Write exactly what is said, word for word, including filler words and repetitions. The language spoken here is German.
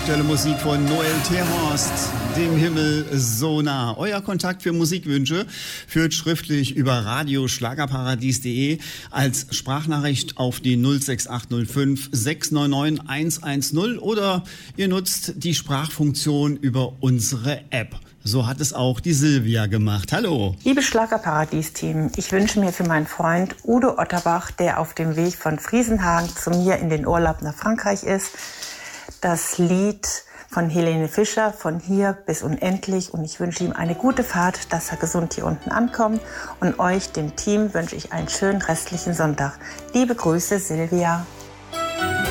aktuelle Musik von Noel Terhorst, dem Himmel so nah. Euer Kontakt für Musikwünsche führt schriftlich über radioschlagerparadies punkt de als Sprachnachricht auf die null sechs acht null fünf sechs neun neun eins eins null oder ihr nutzt die Sprachfunktion über unsere App. So hat es auch die Silvia gemacht. Hallo. Liebes Schlagerparadies-Team, ich wünsche mir für meinen Freund Udo Otterbach, der auf dem Weg von Friesenhagen zu mir in den Urlaub nach Frankreich ist, das Lied von Helene Fischer, von hier bis unendlich. Und ich wünsche ihm eine gute Fahrt, dass er gesund hier unten ankommt. Und euch, dem Team, wünsche ich einen schönen restlichen Sonntag. Liebe Grüße, Silvia.